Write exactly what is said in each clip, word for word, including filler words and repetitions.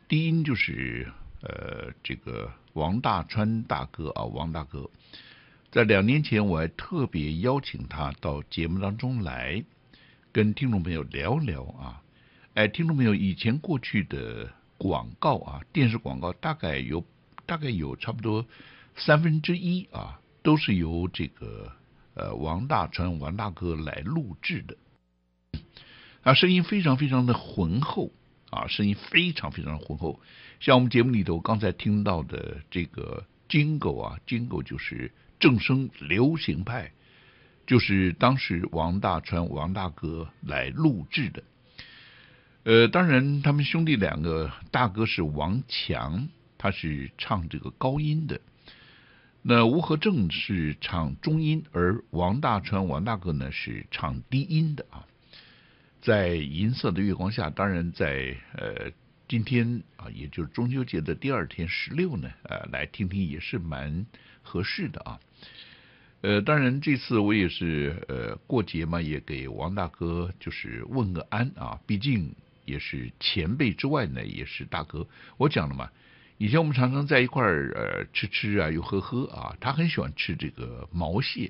低音就是呃这个王大川大哥啊，王大哥，在两年前我还特别邀请他到节目当中来，跟听众朋友聊聊啊。哎，听众朋友，以前过去的广告啊，电视广告大概有大概有差不多三分之一啊，都是由这个呃王大川王大哥来录制的。啊，声音非常非常的浑厚啊，声音非常非常浑厚。像我们节目里头刚才听到的这个 Jingle 啊 ，Jingle 就是正声流行派，就是当时王大川王大哥来录制的。呃，当然，他们兄弟两个，大哥是王强，他是唱这个高音的；那吴和正是唱中音，而王大川王大哥呢是唱低音的啊。在银色的月光下，当然在呃今天啊，也就是中秋节的第二天十六呢，呃，来听听也是蛮合适的啊。呃，当然这次我也是呃过节嘛，也给王大哥就是问个安啊，毕竟也是前辈之外呢，也是大哥。我讲了嘛，以前我们常常在一块儿呃吃吃啊，又喝喝啊，他很喜欢吃这个毛蟹。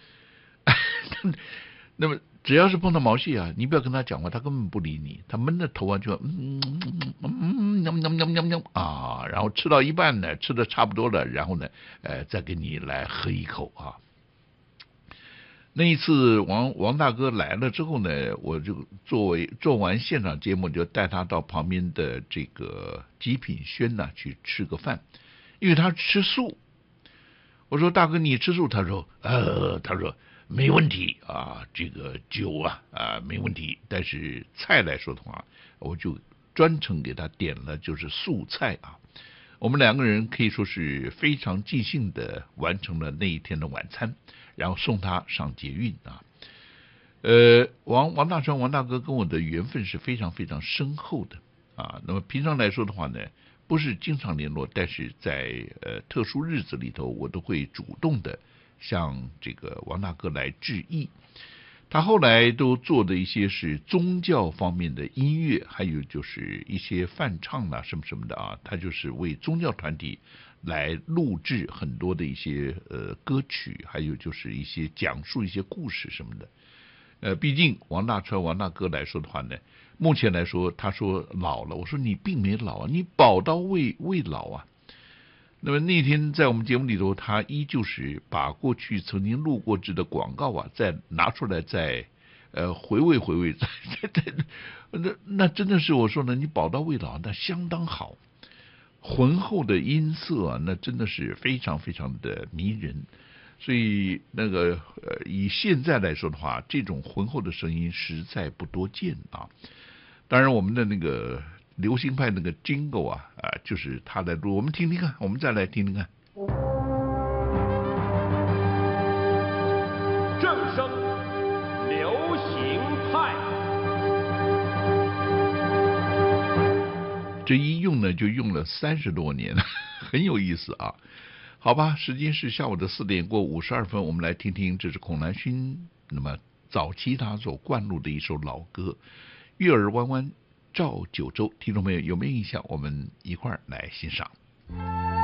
那么只要是碰到毛蟹啊，你不要跟他讲话，他根本不理你，他闷着头啊就嗯嗯嗯嗯喵喵喵喵喵啊，然后吃到一半呢，吃的差不多了，然后呢，呃，再给你来喝一口啊。那一次王王大哥来了之后呢，我就作为做完现场节目，就带他到旁边的这个极品轩呐去吃个饭，因为他吃素。我说大哥你吃素，他说呃他说没问题啊，这个酒啊啊没问题，但是菜来说的话，我就专程给他点了就是素菜啊。我们两个人可以说是非常尽兴的完成了那一天的晚餐，然后送他上捷运啊。呃，王王大川王大哥跟我的缘分是非常非常深厚的啊。那么平常来说的话呢，不是经常联络，但是在呃特殊日子里头，我都会主动的向这个王大哥来致意。他后来都做的一些是宗教方面的音乐，还有就是一些翻唱啦什么什么的啊，他就是为宗教团体来录制很多的一些呃歌曲，还有就是一些讲述一些故事什么的。呃，毕竟王大川王大哥来说的话呢，目前来说他说老了，我说你并没老啊，你宝刀未未老啊。那么那天在我们节目里头，他依旧是把过去曾经录过制的广告啊，再拿出来再呃回味回味，那那真的是我说呢，你宝刀未老，那相当好，浑厚的音色啊，那真的是非常非常的迷人。所以那个呃，以现在来说的话，这种浑厚的声音实在不多见啊。当然，我们的那个流行派那个 Jingle 啊啊，就是他来录，我们听听看，我们再来听听看。 正声流行派， 这一用呢就用了三十多年，很有意思啊。好吧，时间是下午的四点过五十二分，我们来听听这是孔南勋那么早期他所灌录的一首老歌《月儿弯弯照九州》，听众朋友有没有印象？我们一块儿来欣赏。